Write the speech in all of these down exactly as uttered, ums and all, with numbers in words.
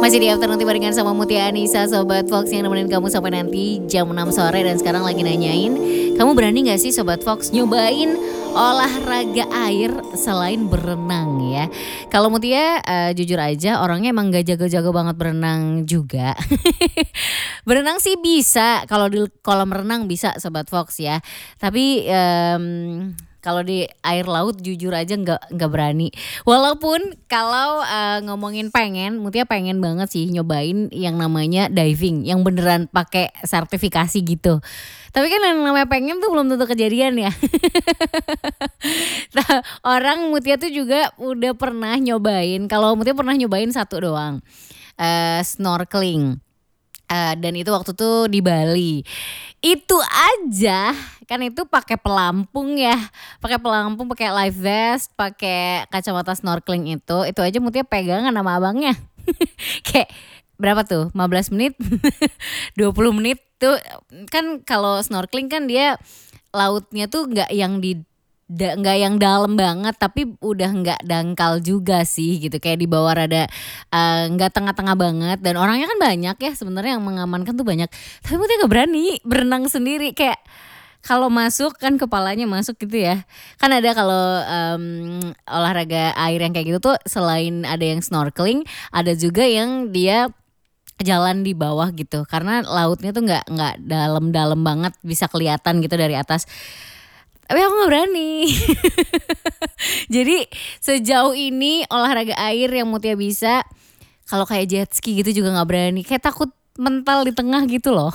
Masih di Afternoon barengan sama Mutia Anissa, Sobat Fox yang nemenin kamu sampai nanti jam enam sore. Dan sekarang lagi nanyain, kamu berani gak sih Sobat Fox nyobain olahraga air selain berenang ya? Kalau Mutia uh, jujur aja orangnya emang gak jago-jago banget berenang juga. Berenang sih bisa, kalau di kolam renang bisa Sobat Fox ya. Tapi um, kalau di air laut jujur aja nggak nggak berani. Walaupun kalau uh, ngomongin pengen, Mutia pengen banget sih nyobain yang namanya diving, yang beneran pakai sertifikasi gitu. Tapi kan yang namanya pengen tuh belum tentu kejadian ya. Nah, orang Mutia tuh juga udah pernah nyobain. Kalau Mutia pernah nyobain satu doang, uh, snorkeling. Uh, dan itu waktu tuh di Bali. Itu aja kan itu pakai pelampung ya, pakai pelampung, pakai life vest, pakai kacamata snorkeling itu, itu aja Mutia pegangan sama abangnya. Kayak berapa tuh? lima belas menit, dua puluh menit tuh kan. Kalau snorkeling kan dia lautnya tuh nggak yang di Da, nggak yang dalam banget tapi udah nggak dangkal juga sih gitu, kayak di bawah rada uh, nggak tengah-tengah banget, dan orangnya kan banyak ya sebenarnya yang mengamankan tuh banyak. Tapi Mutia nggak berani berenang sendiri, kayak kalau masuk kan kepalanya masuk gitu ya. Kan ada kalau um, olahraga air yang kayak gitu tuh selain ada yang snorkeling, ada juga yang dia jalan di bawah gitu, karena lautnya tuh nggak nggak dalam-dalam banget, bisa kelihatan gitu dari atas. Tapi aku gak berani. Jadi sejauh ini olahraga air yang Mutia bisa, kalau kayak jet ski gitu juga gak berani. Kayak takut mental di tengah gitu loh.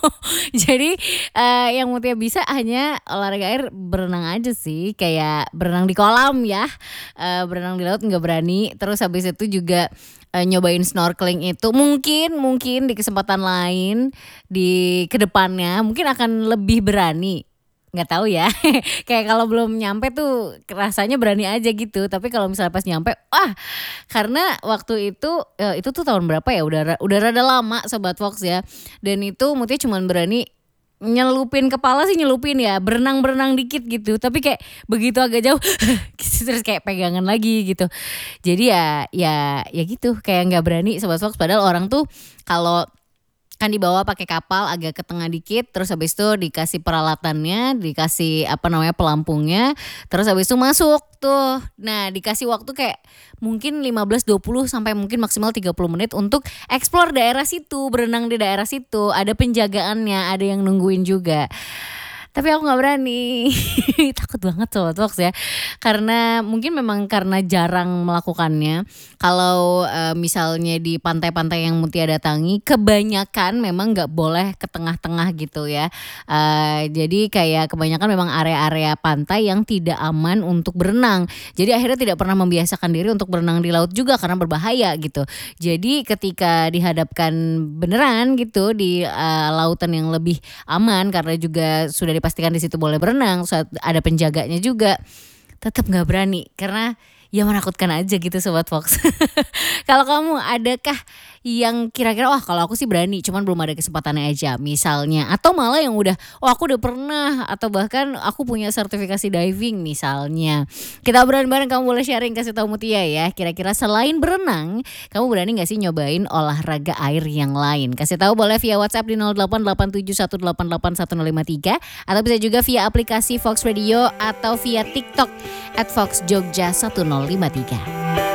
Jadi uh, yang Mutia bisa hanya olahraga air berenang aja sih. Kayak berenang di kolam ya, uh, berenang di laut gak berani. Terus habis itu juga uh, nyobain snorkeling itu. Mungkin mungkin di kesempatan lain di kedepannya mungkin akan lebih berani. Nggak tahu ya. Kayak kalau belum nyampe tuh rasanya berani aja gitu. Tapi kalau misalnya pas nyampe, wah, karena waktu itu ya itu tuh tahun berapa ya, udah udah rada lama Sobat Fox ya. Dan itu Mutia cuman berani nyelupin kepala sih, nyelupin ya, berenang-berenang dikit gitu. Tapi kayak begitu agak jauh terus kayak pegangan lagi gitu. Jadi ya ya ya gitu, kayak nggak berani Sobat Fox. Padahal orang tuh kalau kan dibawa pakai kapal agak ke tengah dikit, terus habis itu dikasih peralatannya, dikasih apa namanya pelampungnya, terus habis itu masuk tuh. Nah, dikasih waktu kayak mungkin lima belas dua puluh sampai mungkin maksimal tiga puluh menit untuk explore daerah situ, berenang di daerah situ, ada penjagaannya, ada yang nungguin juga. Tapi aku gak berani. Takut banget Sobat Fox ya. Karena mungkin memang karena jarang melakukannya. Kalau uh, misalnya di pantai-pantai yang Mutia datangi, kebanyakan memang gak boleh ke tengah-tengah gitu ya. uh, Jadi kayak kebanyakan memang area-area pantai yang tidak aman untuk berenang. Jadi akhirnya tidak pernah membiasakan diri untuk berenang di laut juga, karena berbahaya gitu. Jadi ketika dihadapkan beneran gitu di uh, lautan yang lebih aman, karena juga sudah pastikan di situ boleh berenang, saat ada penjaganya juga, tetap nggak berani karena ya menakutkan aja gitu Sobat Fox. Kalau kamu adakah yang kira-kira wah kalau aku sih berani cuman belum ada kesempatannya aja misalnya, atau malah yang udah oh aku udah pernah, atau bahkan aku punya sertifikasi diving misalnya. Kita bareng-bareng, kamu boleh sharing, kasih tahu Mutia ya, kira-kira selain berenang kamu berani gak sih nyobain olahraga air yang lain? Kasih tahu boleh via WhatsApp di nol delapan delapan tujuh satu delapan delapan satu nol lima tiga, atau bisa juga via aplikasi Fox Radio atau via TikTok at Fox Jogja satu nol lima tiga.